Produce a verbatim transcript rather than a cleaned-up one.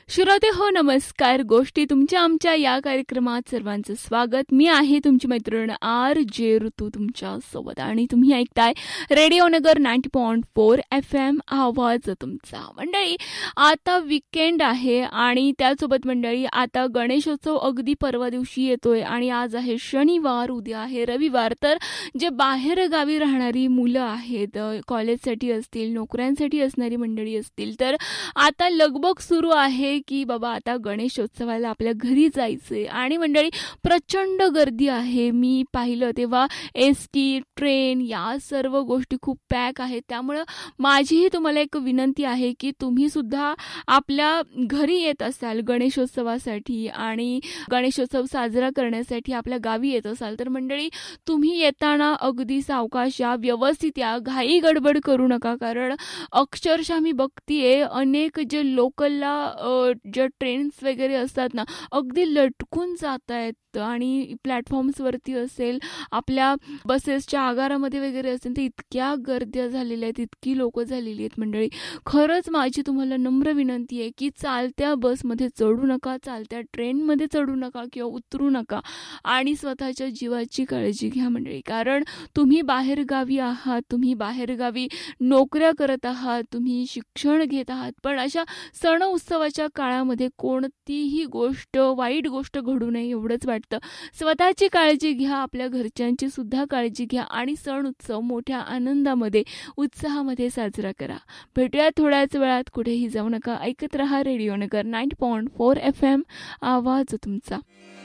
श्रोते हो नमस्कार. गोष्टी तुमच्या आमच्या या कार्यक्रमात सर्वांचं स्वागत. मी आहे तुमची मैत्रीण आर जे ऋतू तुमच्या सोबत आणि तुम्ही ऐकताय रेडिओ नगर ninety point four F M आवाज तुमचा. मंडळी, आता वीकेंड आहे आणि त्यासोबत मंडळी आता गणेशोत्सव अगदी परवा दिवशी येतोय आणि आज आहे शनिवार, उद्या आहे रविवार. तर जे बाहेर गावी राहणारी मुलं आहेत, कॉलेजसाठी असतील, नोकऱ्यांसाठी असणारी मंडळी असतील, तर आता लगबग सुरू आहे की बाबा आता गणेशोत्सवाला आपल्या घरी जायचंय आणि मंडळी प्रचंड गर्दी आहे. मी पाहिलं तेव्हा एस टी, ट्रेन या सर्व गोष्टी खूप पॅक आहेत. त्यामुळं माझीही तुम्हाला एक विनंती आहे की तुम्ही सुद्धा आपल्या घरी येत असाल गणेशोत्सवासाठी आणि गणेशोत्सव साजरा करण्यासाठी आपल्या गावी येत असाल तर मंडळी तुम्ही येताना अगदी सावकाश या, व्यवस्थित या, घाई गडबड करू नका. कारण अक्षरशः मी बघतीये अनेक जे लोकलला ज्या ट्रेन्स वगैरे असतात ना, अगदी लटकून जात आहेत आणि प्लॅटफॉर्म्सवरती असेल, आपल्या बसेसच्या आगारामध्ये वगैरे असेल तर इतक्या गर्द्या झालेल्या आहेत, इतकी लोकं झालेली आहेत मंडळी. खरंच माझी तुम्हाला नम्र विनंती आहे की चालत्या बसमध्ये चढू नका, चालत्या ट्रेनमध्ये चढू नका किंवा उतरू नका आणि स्वतःच्या जीवाची काळजी घ्या मंडळी. कारण तुम्ही बाहेरगावी आहात, तुम्ही बाहेरगावी नोकऱ्या करत आहात, तुम्ही शिक्षण घेत आहात, पण अशा सण उत्सवाच्या काळामध्ये कोणतीही गोष्ट, वाईट गोष्ट घडू नये एवढंच वाटतं. स्वतःची काळजी घ्या, आपल्या घरच्यांची सुद्धा काळजी घ्या आणि सण उत्सव मोठ्या आनंदामध्ये, उत्साहामध्ये साजरा करा. भेटूया थोड्याच वेळात, कुठेही जाऊ नका. ऐकत रहा रेडिओ नगर ninety point four F M आवाज तुमचा.